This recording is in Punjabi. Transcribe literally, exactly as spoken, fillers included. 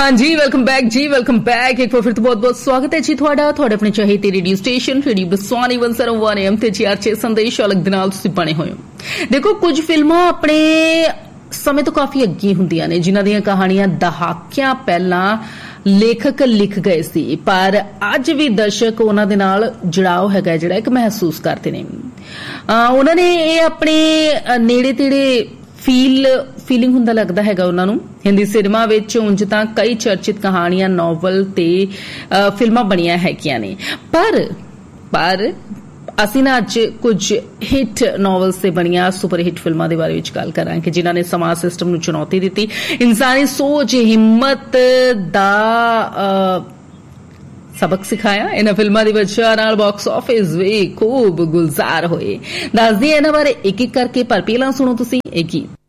हाँ जी, वेलकम बैक जी, वेलकम बैक। एक बार फिर तो बहुत बहुत स्वागत है जी ਤੁਹਾਡਾ ਤੁਹਾਡੇ ਆਪਣੇ ਚਾਹੀਦੇ ਰੇਡੀਓ ਸਟੇਸ਼ਨ ਰੇਡੀਓ ਬਸਵਾਨੀ ਇੱਕ ਸੌ ਇੱਕ ਐਮ ਤੇ ਜੀ ਆਰ ਛੇ ਸੰਦੇਸ਼ ਅਲੱਗ ਦੇ ਨਾਲ ਤੁਸੀਂ ਬਣੇ ਹੋਏ ਹੋ। ਦੇਖੋ, ਕੁਝ ਫਿਲਮਾਂ ਆਪਣੇ ਸਮੇਂ ਤੋਂ ਕਾਫੀ ਅੱਗੇ ਹੁੰਦੀਆਂ ਨੇ, ਜਿਨ੍ਹਾਂ ਦੀਆਂ ਕਹਾਣੀਆਂ ਦਹਾਕਿਆਂ ਪਹਿਲਾਂ ਲੇਖਕ ਲਿਖ ਗਏ ਸੀ, ਪਰ ਅੱਜ ਵੀ ਦਰਸ਼ਕ ਉਹਨਾਂ ਦੇ ਨਾਲ ਜੁੜਾਓ ਹੈਗਾ ਜਿਹੜਾ ਇੱਕ ਮਹਿਸੂਸ ਕਰਦੇ ਨੇ। ਉਹਨਾਂ ਨੇ ਇਹ ਆਪਣੇ ਨੇੜੇ ਤੇੜੇ ਫੀਲ ਫੀਲਿੰਗ ਹੁੰਦਾ ਲੱਗਦਾ ਹੈਗਾ ਉਹਨਾਂ ਨੂੰ। ਹਿੰਦੀ ਸਿਨੇਮਾ ਵਿੱਚ ਉਂਝ ਤਾਂ ਕਈ ਚਰਚਿਤ ਕਹਾਣੀਆਂ, ਨੋਵਲ ਤੇ ਫਿਲਮਾਂ ਬਣੀਆਂ ਹੈਗੀਆਂ ਨੇ, ਪਰ ਪਰ ਅਸੀਂ ਨਾ ਅੱਜ ਕੁਝ ਹਿੱਟ ਨੋਵਲਸ ਤੇ ਬਣੀਆਂ ਸੁਪਰ ਹਿੱਟ ਫਿਲਮਾਂ ਦੇ ਬਾਰੇ ਵਿੱਚ ਗੱਲ ਕਰਾਂਗੇ, ਜਿਨ੍ਹਾਂ ਨੇ ਸਮਾਜ ਸਿਸਟਮ ਨੂੰ ਚੁਣੌਤੀ ਦਿੱਤੀ, ਇਨਸਾਨੀ ਸੋਚ, ਹਿੰਮਤ ਦਾ सबक सिखाया। इन्हां फिल्मां दी वजह नाल बॉक्स ऑफिस भी खूब गुलजार होए। दसदी इन्हां बारे एक एक करके, पर पहलां सुणो तुसीं एक गीत।